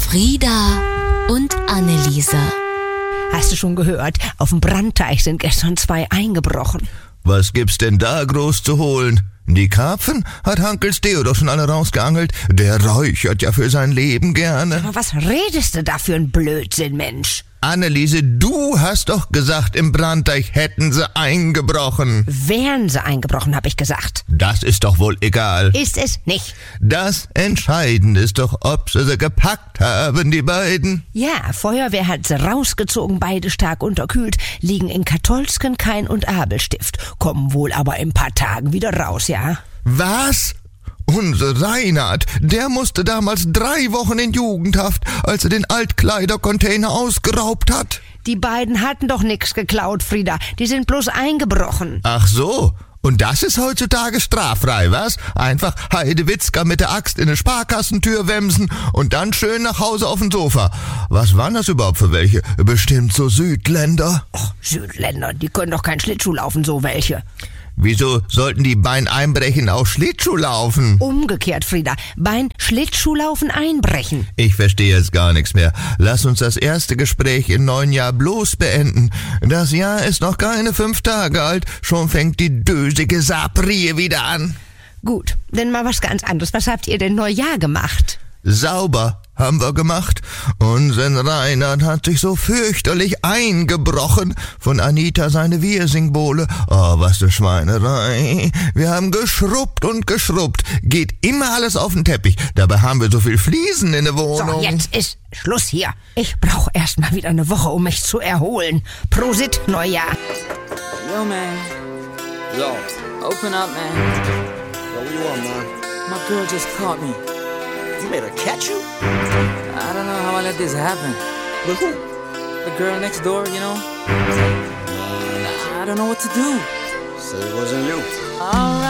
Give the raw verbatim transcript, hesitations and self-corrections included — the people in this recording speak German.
Frieda und Anneliese. Hast du schon gehört? Auf dem Brandteich sind gestern zwei eingebrochen. Was gibt's denn da groß zu holen? Die Karpfen hat Hankels Theo doch schon alle rausgeangelt. Der räuchert ja für sein Leben gerne. Aber was redest du da für ein Blödsinn, Mensch? Anneliese, du hast doch gesagt, im Brandteich hätten sie eingebrochen. Wären sie eingebrochen, habe ich gesagt. Das ist doch wohl egal. Ist es nicht. Das Entscheidende ist doch, ob sie sie gepackt haben, die beiden. Ja, Feuerwehr hat sie rausgezogen, beide stark unterkühlt, liegen in Katholsken, Kain und Abelstift, kommen wohl aber in ein paar Tagen wieder raus, ja? Was? Unser Reinhard, der musste damals drei Wochen in Jugendhaft, als er den Altkleidercontainer ausgeraubt hat. Die beiden hatten doch nichts geklaut, Frieda. Die sind bloß eingebrochen. Ach so, und das ist heutzutage straffrei, was? Einfach Heidewitzka mit der Axt in eine Sparkassentür wemsen und dann schön nach Hause auf dem Sofa. Was waren das überhaupt für welche? Bestimmt so Südländer. Och, Südländer, die können doch kein Schlittschuh laufen, so welche. Wieso sollten die Bein einbrechen auf Schlittschuh laufen? Umgekehrt, Frieda. Bein Schlittschuhlaufen einbrechen. Ich verstehe jetzt gar nichts mehr. Lass uns das erste Gespräch im neuen Jahr bloß beenden. Das Jahr ist noch keine fünf Tage alt, schon fängt die dösige Saprie wieder an. Gut, denn mal was ganz anderes. Was habt ihr denn Neujahr gemacht? Sauber haben wir gemacht. Unser Reinhard hat sich so fürchterlich eingebrochen. Von Anita seine Wirsingbohle. Oh, was eine Schweinerei. Wir haben geschrubbt und geschrubbt. Geht immer alles auf den Teppich. Dabei haben wir so viel Fliesen in der Wohnung. So, jetzt ist Schluss hier. Ich brauche erst mal wieder eine Woche, um mich zu erholen. Prosit, Neujahr. Yo, man. Yo. Open up, man. Yo, what you want, man? My girl just caught me. You made her catch you? I don't know how I let this happen. With who? The girl next door, you know? Nah, I don't know what to do. said it wasn't you. Alright.